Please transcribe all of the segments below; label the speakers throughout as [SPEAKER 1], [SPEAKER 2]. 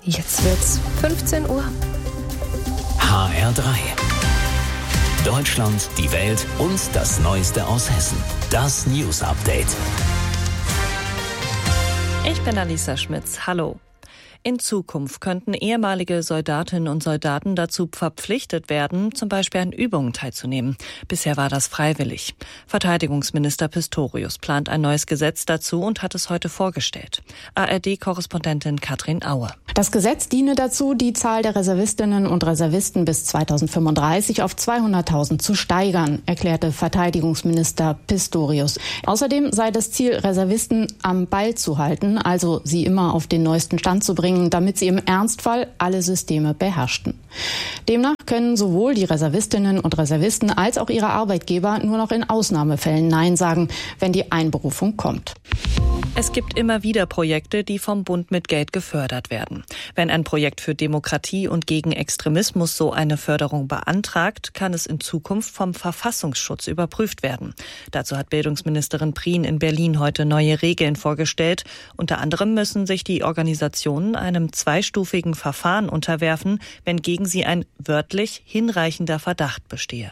[SPEAKER 1] Jetzt wird's 15 Uhr.
[SPEAKER 2] HR3. Deutschland, die Welt und das Neueste aus Hessen. Das News Update.
[SPEAKER 1] Ich bin Alisa Schmitz. Hallo. In Zukunft könnten ehemalige Soldatinnen und Soldaten dazu verpflichtet werden, zum Beispiel an Übungen teilzunehmen. Bisher war das freiwillig. Verteidigungsminister Pistorius plant ein neues Gesetz dazu und hat es heute vorgestellt. ARD-Korrespondentin Katrin Aue.
[SPEAKER 3] Das Gesetz diene dazu, die Zahl der Reservistinnen und Reservisten bis 2035 auf 200.000 zu steigern, erklärte Verteidigungsminister Pistorius. Außerdem sei das Ziel, Reservisten am Ball zu halten, also sie immer auf den neuesten Stand zu bringen, damit sie im Ernstfall alle Systeme beherrschten. Demnach können sowohl die Reservistinnen und Reservisten als auch ihre Arbeitgeber nur noch in Ausnahmefällen Nein sagen, wenn die Einberufung kommt.
[SPEAKER 1] Es gibt immer wieder Projekte, die vom Bund mit Geld gefördert werden. Wenn ein Projekt für Demokratie und gegen Extremismus so eine Förderung beantragt, kann es in Zukunft vom Verfassungsschutz überprüft werden. Dazu hat Bildungsministerin Prien in Berlin heute neue Regeln vorgestellt. Unter anderem müssen sich die Organisationen einem zweistufigen Verfahren unterwerfen, wenn gegen sie ein wörtlich hinreichender Verdacht bestehe.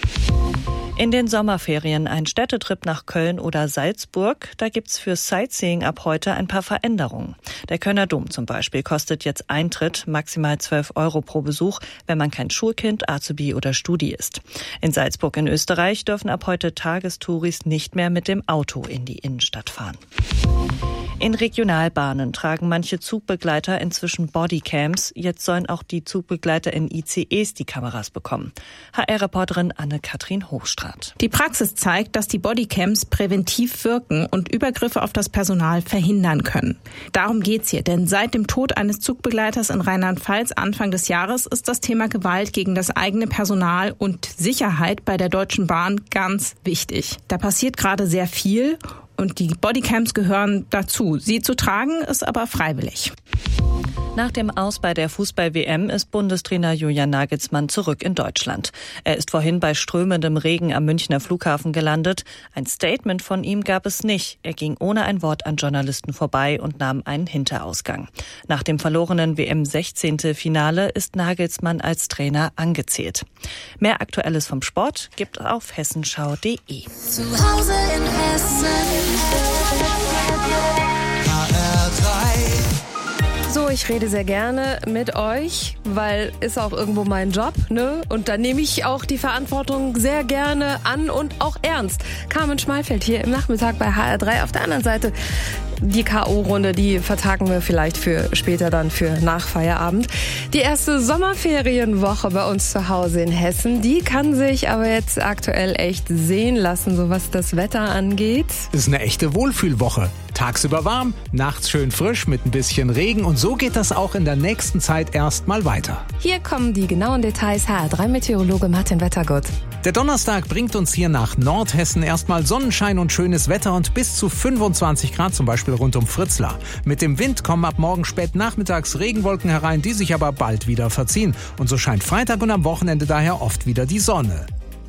[SPEAKER 1] In den Sommerferien ein Städtetrip nach Köln oder Salzburg. Da gibt's für Sightseeing ab heute ein paar Veränderungen. Der Kölner Dom zum Beispiel kostet jetzt Eintritt, maximal 12 € pro Besuch, wenn man kein Schulkind, Azubi oder Studi ist. In Salzburg in Österreich dürfen ab heute Tagestouris nicht mehr mit dem Auto in die Innenstadt fahren. In Regionalbahnen tragen manche Zugbegleiter inzwischen Bodycams. Jetzt sollen auch die Zugbegleiter in ICEs die Kameras bekommen. HR-Reporterin Anne-Kathrin Hochstraat.
[SPEAKER 4] Die Praxis zeigt, dass die Bodycams präventiv wirken und Übergriffe auf das Personal verhindern können. Darum geht's hier, denn seit dem Tod eines Zugbegleiters in Rheinland-Pfalz Anfang des Jahres ist das Thema Gewalt gegen das eigene Personal und Sicherheit bei der Deutschen Bahn ganz wichtig. Da passiert gerade sehr viel. Und die Bodycams gehören dazu. Sie zu tragen ist aber freiwillig.
[SPEAKER 1] Nach dem Aus bei der Fußball-WM ist Bundestrainer Julian Nagelsmann zurück in Deutschland. Er ist vorhin bei strömendem Regen am Münchner Flughafen gelandet. Ein Statement von ihm gab es nicht. Er ging ohne ein Wort an Journalisten vorbei und nahm einen Hinterausgang. Nach dem verlorenen WM-16. ist Nagelsmann als Trainer angezählt. Mehr Aktuelles vom Sport gibt auf hessenschau.de.
[SPEAKER 5] Zu Hause in Hessen.
[SPEAKER 6] So, ich rede sehr gerne mit euch, weil ist auch irgendwo mein Job, ne? Und da nehme ich auch die Verantwortung sehr gerne an und auch ernst. Carmen Schmalfeld hier im Nachmittag bei HR3. Auf der anderen Seite die K.O.-Runde, die vertagen wir vielleicht für später dann für nach Feierabend. Die erste Sommerferienwoche bei uns zu Hause in Hessen, die kann sich aber jetzt aktuell echt sehen lassen, so was das Wetter angeht.
[SPEAKER 7] Ist eine echte Wohlfühlwoche. Tagsüber warm, nachts schön frisch mit ein bisschen Regen und so geht das auch in der nächsten Zeit erstmal weiter.
[SPEAKER 6] Hier kommen die genauen Details. HR3-Meteorologe Martin Wettergott.
[SPEAKER 7] Der Donnerstag bringt uns hier nach Nordhessen erstmal Sonnenschein und schönes Wetter und bis zu 25 Grad zum Beispiel rund um Fritzlar. Mit dem Wind kommen ab morgen spät nachmittags Regenwolken herein, die sich aber bald wieder verziehen. Und so scheint Freitag und am Wochenende daher oft wieder die Sonne.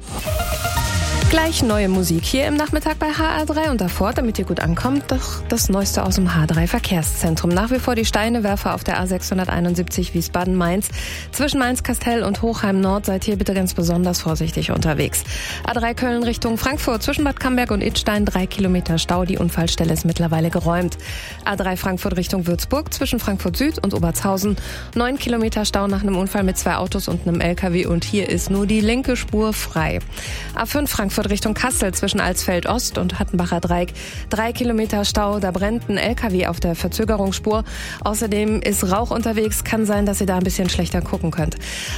[SPEAKER 6] Gleich neue Musik hier im Nachmittag bei HR3 und davor, damit ihr gut ankommt, doch das Neueste aus dem H3 Verkehrszentrum. Nach wie vor die Steinewerfer auf der A671 Wiesbaden-Mainz. Zwischen Mainz-Kastel und Hochheim-Nord seid ihr bitte ganz besonders vorsichtig unterwegs. A3 Köln Richtung Frankfurt zwischen Bad Camberg und Idstein 3 Kilometer Stau. Die Unfallstelle ist mittlerweile geräumt. A3 Frankfurt Richtung Würzburg zwischen Frankfurt Süd und Obertshausen 9 Kilometer Stau nach einem Unfall mit 2 Autos und einem LKW und hier ist nur die linke Spur frei. A5 Frankfurt Richtung Kassel zwischen Alsfeld Ost und Hattenbacher Dreieck 3 Kilometer Stau, da brennt ein LKW auf der Verzögerungsspur. Außerdem ist Rauch unterwegs, kann sein, dass ihr da ein bisschen schlechter gucken könnt.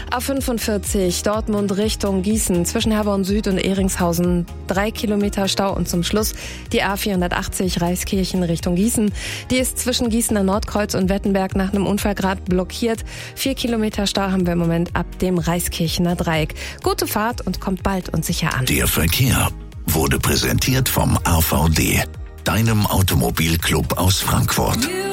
[SPEAKER 6] A45 Dortmund Richtung Gießen zwischen Herborn Süd und Ehringshausen 3 Kilometer Stau und zum Schluss die A480 Reiskirchen Richtung Gießen. Die ist zwischen Gießener Nordkreuz und Wettenberg nach einem Unfall gerade blockiert. 4 Kilometer Stau haben wir im Moment ab dem Reiskirchener Dreieck. Gute Fahrt und kommt bald und sicher an.
[SPEAKER 2] Der Verkehr wurde präsentiert vom AVD, deinem Automobilclub aus Frankfurt.